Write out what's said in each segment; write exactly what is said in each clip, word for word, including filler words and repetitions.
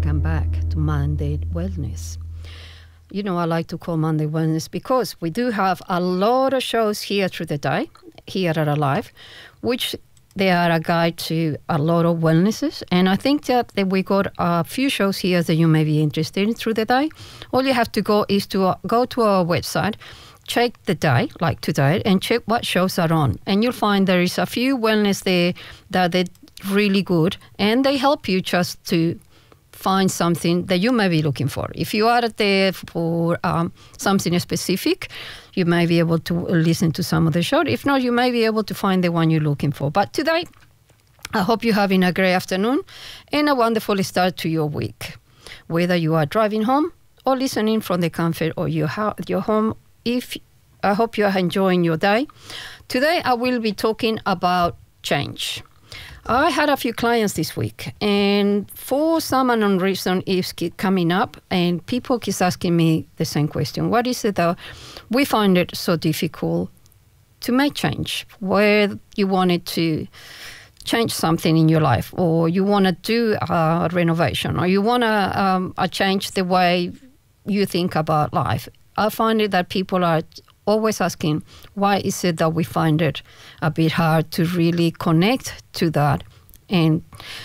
welcome back to Monday Wellness. You know, I like to call Monday Wellness because we do have a lot of shows here through the day, here at Alive, which they are a guide to a lot of wellnesses. And I think that, that we got a few shows here that you may be interested in through the day. All you have to go is to uh, go to our website, check the day, like today, and check what shows are on. And you'll find there is a few wellness there that they're really good, and they help you just to find something that you may be looking for. If you are there for um, something specific, you may be able to listen to some of the show. If not, you may be able to find the one you're looking for. But today, I hope you're having a great afternoon and a wonderful start to your week. Whether you are driving home or listening from the comfort of your, ho- your home, if I hope you are enjoying your day. Today, I will be talking about change. I had a few clients this week, and for some unknown reason, it's keep coming up, and people keep asking me the same question. What is it that we find it so difficult to make change? Where you wanted to change something in your life, or you want to do a renovation, or you want to um, change the way you think about life. I find it that people are always asking, why is it that we find it a bit hard to really connect to that and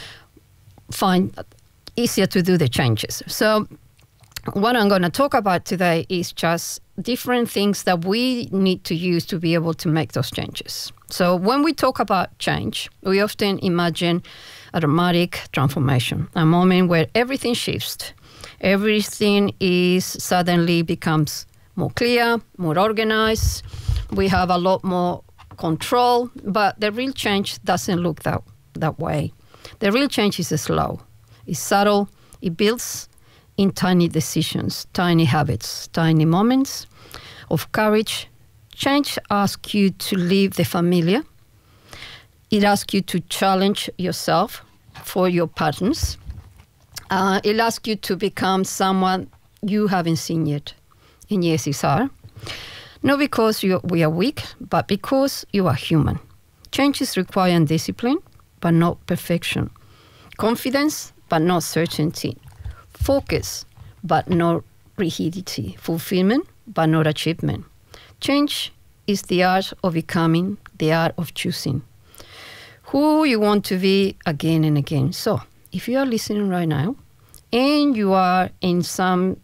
find easier to do the changes? So what I'm going to talk about today is just different things that we need to use to be able to make those changes. So when we talk about change, we often imagine a dramatic transformation, a moment where everything shifts. Everything is suddenly becomes more clear, more organized. We have a lot more control, but the real change doesn't look that, that way. The real change is slow, it's subtle, it builds in tiny decisions, tiny habits, tiny moments of courage. Change asks you to leave the familiar. It asks you to challenge yourself for your patterns. Uh, it asks you to become someone you haven't seen yet. And yes, it's hard. Not because you, we are weak, but because you are human. Changes require discipline, but not perfection. Confidence, but not certainty. Focus, but not rigidity. Fulfillment, but not achievement. Change is the art of becoming, the art of choosing who you want to be again and again. So, if you are listening right now, and you are in some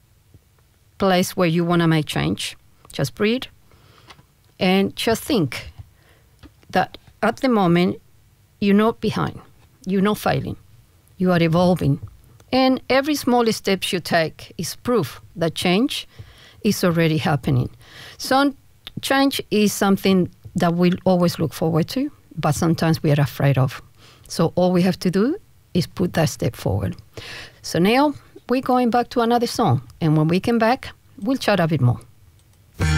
place where you want to make change, just breathe and just think that at the moment you're not behind, you're not failing, you are evolving, and every small step you take is proof that change is already happening. So change is something that we'll always look forward to, but sometimes we are afraid of. So all we have to do is put that step forward. So now we're going back to another song, and when we come back, we'll chat a bit more.